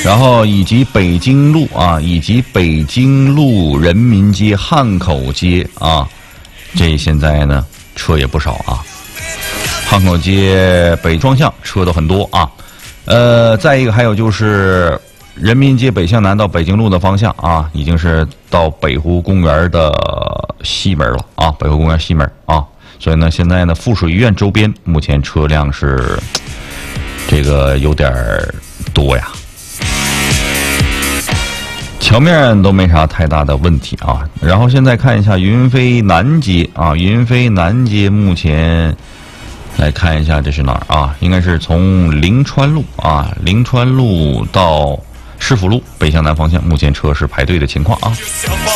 然后以及北京路啊，以及北京路人民街、汉口街啊，这现在呢车也不少啊。汉口街北双向车都很多啊。再一个还有就是人民街北向南到北京路的方向啊，已经是到北湖公园的西门了啊，北湖公园西门啊。所以呢，现在呢附属医院周边目前车辆是这个有点多呀。桥面都没啥太大的问题啊。然后现在看一下云飞南街啊，云飞南街目前来看一下这是哪儿啊？应该是从临川路啊，临川路到市府路北向南方向，目前车是排队的情况啊。